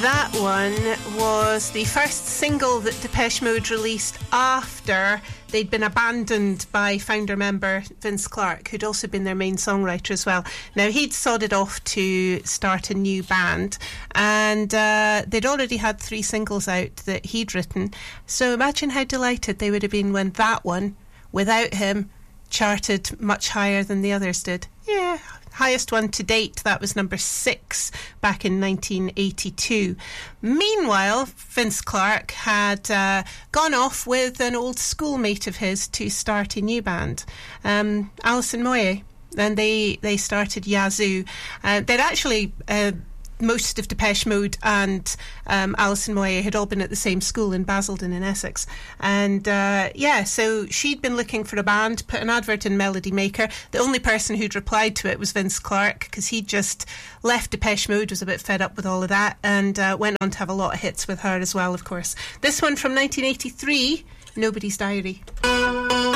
That one was the first single that Depeche Mode released after they'd been abandoned by founder member Vince Clarke, who'd also been their main songwriter as well. Now, he'd sodded off to start a new band, and they'd already had 3 singles out that he'd written. So imagine how delighted they would have been when that one, without him, charted much higher than the others did. Yeah, highest one to date. That was number 6 back in 1982. Meanwhile, Vince Clarke had gone off with an old schoolmate of his to start a new band, Alison Moyet, and they started Yazoo. They'd actually... most of Depeche Mode and Alison Moyet had all been at the same school in Basildon in Essex. And so she'd been looking for a band, put an advert in Melody Maker. The only person who'd replied to it was Vince Clarke, because he just left Depeche Mode, was a bit fed up with all of that, and went on to have a lot of hits with her as well, of course. This one from 1983, Nobody's Diary.